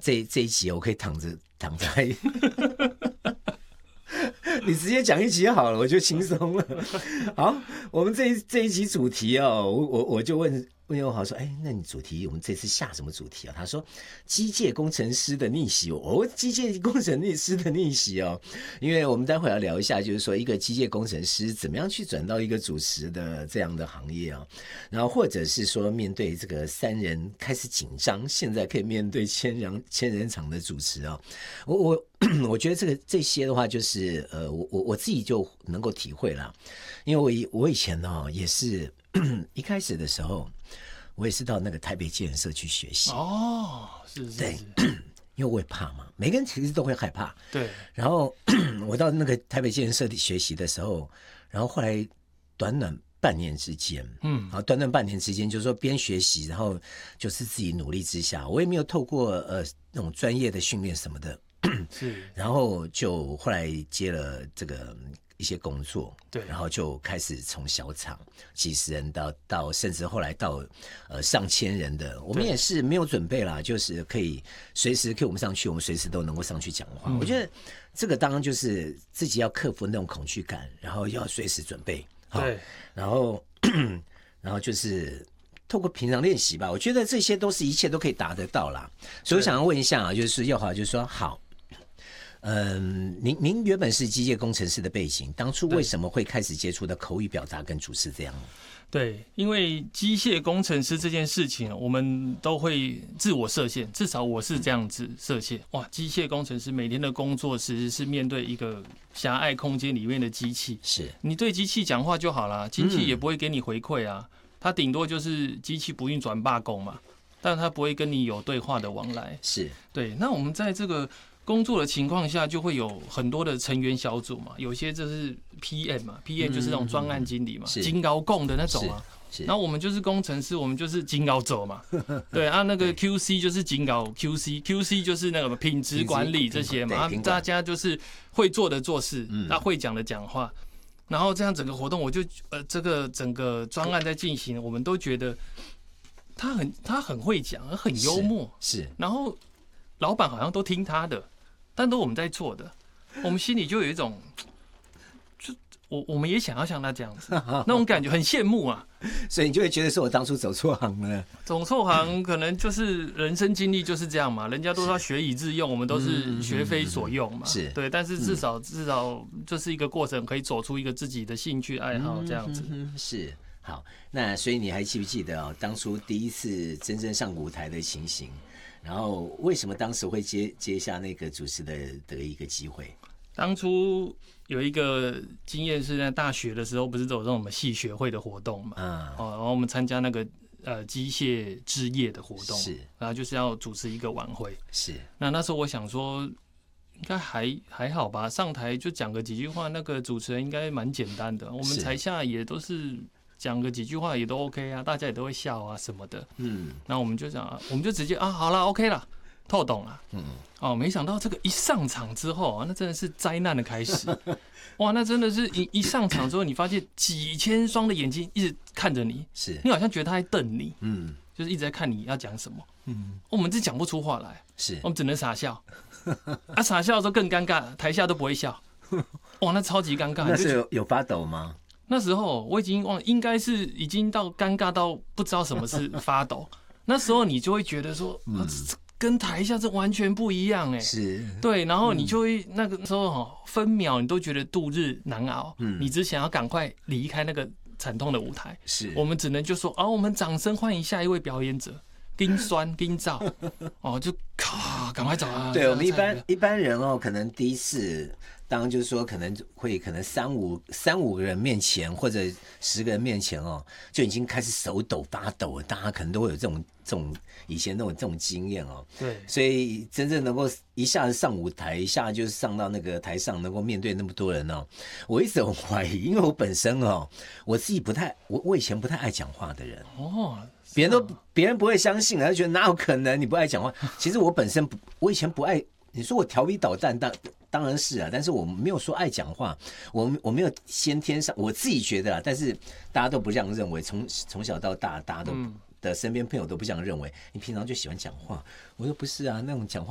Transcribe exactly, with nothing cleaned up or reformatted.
这这一集我可以躺着躺在，你直接讲一集好了，我就轻松了。好，我们这一这一集主题哦，我我我就问问友豪说，哎，那你主题我们这次下什么主题啊？他说机械工程师的逆袭哦，机械工程师的逆袭哦，因为我们待会要聊一下，就是说一个机械工程师怎么样去转到一个主持的这样的行业啊，然后或者是说面对这个三人开始紧张，现在可以面对千人千人场的主持啊，我我我觉得这个这些的话，就是呃，我我我自己就能够体会啦，因为我以我以前呢、哦、也是一开始的时候。我也是到那个台北建设去学习哦，是是是， 对，因为我也怕嘛，每个人其实都会害怕。 对， 然后我到那个台北建设学习的时候，然后后来短短半年之间，嗯，然后短短半年之间，就是说边学习，然后就是自己努力之下，我也没有透过呃那种专业的训练什么的， 是， 然后就后来接了这个。一些工作， 对， 然后就开始从小厂几十人到到甚至后来到呃上千人的，我们也是没有准备啦，就是可以随时 Q 我们上去，我们随时都能够上去讲话。嗯、我觉得这个当然就是自己要克服那种恐惧感，然后要随时准备， 对， 然后然后就是透过平常练习吧，我觉得这些都是一切都可以达得到啦。所以我想要问一下啊，就是耀华，就是说好。嗯，您您原本是机械工程师的背景，当初为什么会开始接触到口语表达跟主持这样？ 对，因为机械工程师这件事情，我们都会自我设限，至少我是这样子设限。哇，机械工程师每天的工作其实是面对一个狭隘空间里面的机器， 是你对机器讲话就好啦，机器也不会给你回馈啊，它顶多就是机器不运转罢工嘛，但它不会跟你有对话的往来。 是对，那我们在这个工作的情况下，就会有很多的成员小组嘛，有些就是 P M 嘛 ，P M 就是那种专案经理嘛，金高供的那种啊。然后我们就是工程师，我们就是金高走嘛。对啊，那个 Q C 就是金高 Q C，Q C 就是那个品质管理这些嘛。大家就是会做的做事，那会讲的讲话。然后这样整个活动，我就呃，这个整个专案在进行，我们都觉得他很他很会讲，很幽默， 是。 然后老板好像都听他的。但都我们在做的，我们心里就有一种，就我我们也想要像他这样子，那种感觉很羡慕啊。 所以你就会觉得说我当初走错行了。 走错行可能就是人生经历就是这样嘛，人家都说学以致用，我们都是学非所用嘛。是对，但是至少至少就是一个过程，可以走出一个自己的兴趣爱好这样子。 嗯、是好，那所以你还记不记得哦，当初第一次真正上舞台的情形？然后为什么当时会接接下那个主持的的一个机会？ 当初有一个经验是在大学的时候，不是都有这种我们系学会的活动嘛？嗯，哦，然后我们参加那个呃机械之夜的活动，是，然后就是要主持一个晚会，是。那那时候我想说，应该还还好吧，上台就讲个几句话，那个主持人应该蛮简单的。我们台下也都是。讲个几句话也都 OK 啊，大家也都会笑啊什么的。嗯，那我们就讲，我们就直接啊，好了 ，OK 了，透懂了。嗯，哦，没想到这个一上场之后啊，那真的是灾难的开始。哇，那真的是一一上场之后，你发现几千双的眼睛一直看着你，是你好像觉得他在瞪你。嗯，就是一直在看你要讲什么。嗯，我们这讲不出话来，是我们只能傻笑。啊，傻笑的时候更尴尬，台下都不会笑。哇，那超级尴尬。 那是有有发抖吗？ 那时候我已经忘了，应该是已经到尴尬到不知道什么是发抖。那时候你就会觉得说，嗯啊、跟台下这完全不一样哎、欸，是，对，然后你就会、嗯、那个时候哈，分秒你都觉得度日难熬，嗯，你只想要赶快离开那个惨痛的舞台。是，我们只能就说，啊，我们掌声欢迎下一位表演者。冰酸冰燥哦，就咔赶快走啊！ 对我们一般一般人哦，可能第一次当就是说可能会可能三五三五个人面前或者十个人面前哦，就已经开始手抖发抖了。大家可能都会有这种这种以前那种这种经验哦。对，所以真正能够一下子上舞台，一下就是上到那个台上，能够面对那么多人哦，我一直很怀疑，因为我本身哦，我自己不太我我以前不太爱讲话的人哦。别人都别人不会相信，他就觉得哪有可能你不爱讲话？其实我本身不，我以前不爱。你说我调皮捣蛋，当当然是啊，但是我没有说爱讲话，我我没有先天上，我自己觉得啦，但是大家都不这样认为，从从小到大，大家都的身边朋友都不这样认为。你平常就喜欢讲话，我说不是啊，那种讲话。